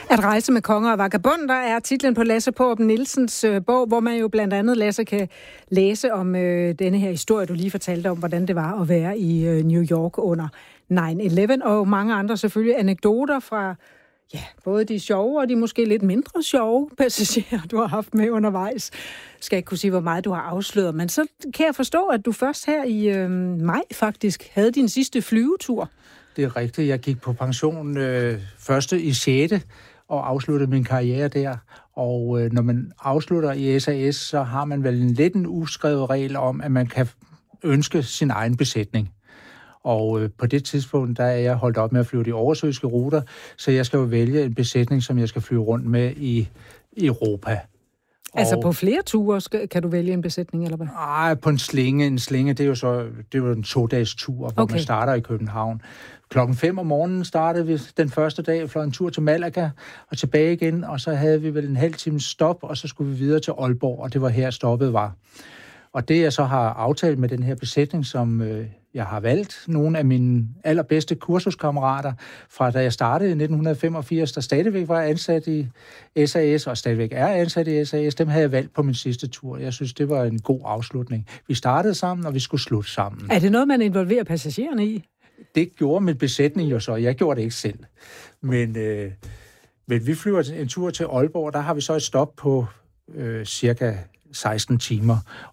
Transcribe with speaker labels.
Speaker 1: At rejse med konger og vagabonder er titlen på Lasse Paarup Nielsens bog, hvor man jo blandt andet, Lasse, kan læse om denne her historie, du lige fortalte om, hvordan det var at være i New York under 9/11, og mange andre selvfølgelig anekdoter fra både de sjove og de måske lidt mindre sjove passagerer, du har haft med undervejs. Skal ikke kunne sige, hvor meget du har afsløret, men så kan jeg forstå, at du først her i maj faktisk havde din sidste flyvetur.
Speaker 2: Det er rigtigt. Jeg gik på pension første i 6. og afsluttede min karriere der. Og når man afslutter i SAS, så har man vel en uskrevet regel om, at man kan ønske sin egen besætning. Og på det tidspunkt, der er jeg holdt op med at flyve de oversøiske ruter, så jeg skal jo vælge en besætning, som jeg skal flyve rundt med i Europa.
Speaker 1: Altså på flere ture kan du vælge en besætning, eller hvad?
Speaker 2: Nej, på en slinge. En slinge, det er jo en 2-dages tur, hvor man starter i København. 5:00 om morgenen startede vi den første dag, fløj en tur til Malaga og tilbage igen, og så havde vi vel en halv times stop, og så skulle vi videre til Aalborg, og det var her stoppet var. Og det, jeg så har aftalt med den her besætning, som jeg har valgt, nogle af mine allerbedste kursuskammerater, fra da jeg startede i 1985, der stadigvæk var ansat i SAS, og stadigvæk er ansat i SAS, dem havde jeg valgt på min sidste tur. Jeg synes, det var en god afslutning. Vi startede sammen, og vi skulle slutte sammen.
Speaker 1: Er det noget, man involverer passagererne i?
Speaker 2: Det gjorde min besætning jo så. Jeg gjorde det ikke selv. Men vi flyver en tur til Aalborg, der har vi så et stop på cirka 16 timer.